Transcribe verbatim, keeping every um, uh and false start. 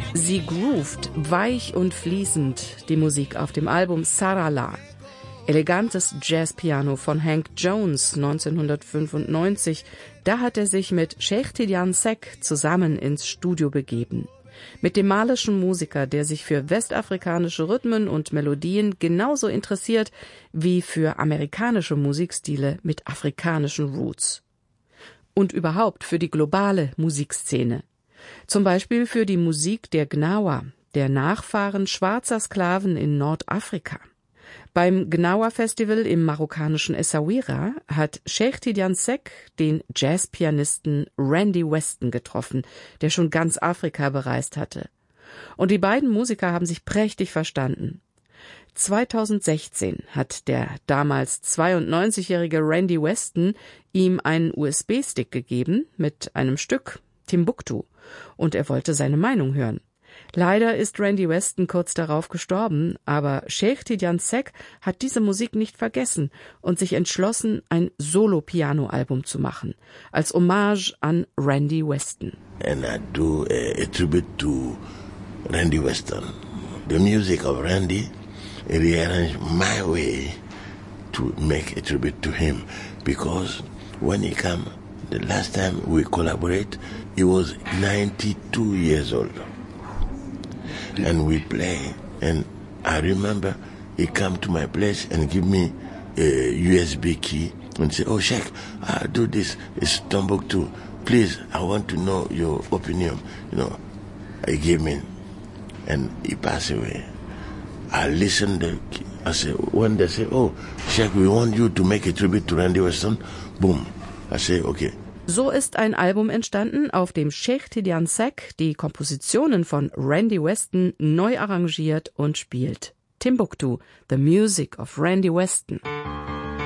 Sie groovt, weich und fließend, die Musik auf dem Album Sarala. Elegantes Jazzpiano von Hank Jones neunzehnhundertfünfundneunzig, da hat er sich mit Cheikh Tidiane Seck zusammen ins Studio begeben. Mit dem malischen Musiker, der sich für westafrikanische Rhythmen und Melodien genauso interessiert wie für amerikanische Musikstile mit afrikanischen Roots. Und überhaupt für die globale Musikszene. Zum Beispiel für die Musik der Gnawa, der Nachfahren schwarzer Sklaven in Nordafrika. Beim Gnawa-Festival im marokkanischen Essaouira hat Cheikh Tidiane Seck den Jazzpianisten Randy Weston getroffen, der schon ganz Afrika bereist hatte. Und die beiden Musiker haben sich prächtig verstanden. zweitausendsechzehn hat der damals zweiundneunzigjährige Randy Weston ihm einen U S B-Stick gegeben mit einem Stück, Timbuktu, und er wollte seine Meinung hören. Leider ist Randy Weston kurz darauf gestorben, aber Cheikh Tidiane Seck hat diese Musik nicht vergessen und sich entschlossen, ein Solo-Piano-Album zu machen, als Hommage an Randy Weston. And I do a, a tribute to Randy Weston. The music of Randy, I rearranged my way to make a tribute to him, because when he came, the last time we collaborate, he was ninety-two years old. And we play, and I remember he come to my place and give me a U S B key and say, "Oh, Sheikh, I do this. It's Timbuktu. Please, I want to know your opinion." You know, I gave him, and he passed away. I listened. I said, when they say, "Oh, Sheikh, we want you to make a tribute to Randy Weston," boom. I say, okay. So ist ein Album entstanden, auf dem Cheikh Tidiane Seck die Kompositionen von Randy Weston neu arrangiert und spielt. Timbuktu, The Music of Randy Weston.